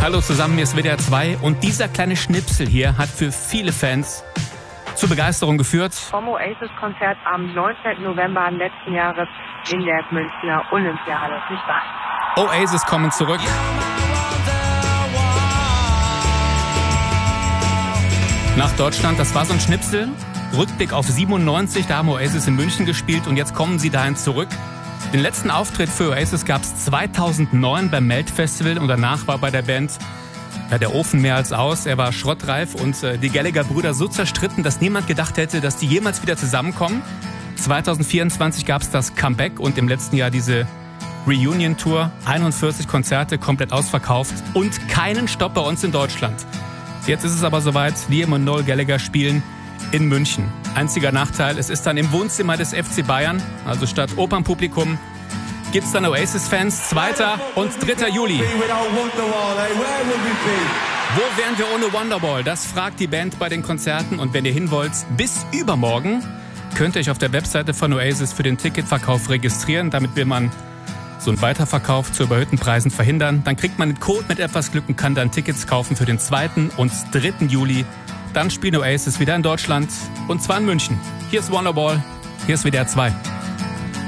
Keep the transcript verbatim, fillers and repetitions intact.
Hallo zusammen, hier ist W D R zwei und dieser kleine Schnipsel hier hat für viele Fans zur Begeisterung geführt. Vom Oasis-Konzert am neunzehnten November letzten Jahres in der Münchner Olympiahalle. Viel Spaß. Oasis kommen zurück. Nach Deutschland, das war so ein Schnipsel. Rückblick auf siebenundneunzig, da haben Oasis in München gespielt und jetzt kommen sie dahin zurück. Den letzten Auftritt für Oasis gab es zweitausendneun beim Melt-Festival und danach war bei der Band ja, der Ofen mehr als aus. Er war schrottreif und äh, die Gallagher-Brüder so zerstritten, dass niemand gedacht hätte, dass die jemals wieder zusammenkommen. zweitausendvierundzwanzig gab es das Comeback und im letzten Jahr diese Reunion-Tour. einundvierzig Konzerte, komplett ausverkauft und keinen Stopp bei uns in Deutschland. Jetzt ist es aber soweit, Liam und Noel Gallagher spielen in München. Einziger Nachteil, es ist dann im Wohnzimmer des F C Bayern, also statt Opernpublikum, gibt es dann Oasis-Fans. zweiter und dritter Juli. Wo wären wir ohne Wonderwall? Das fragt die Band bei den Konzerten. Und wenn ihr hin wollt, bis übermorgen könnt ihr euch auf der Webseite von Oasis für den Ticketverkauf registrieren. Damit will man so einen Weiterverkauf zu überhöhten Preisen verhindern. Dann kriegt man den Code mit etwas Glück und kann dann Tickets kaufen für den zweiten und dritten Juli. Dann spielen Oasis wieder in Deutschland und zwar in München. Hier ist Wonderwall, hier ist W D R zwei.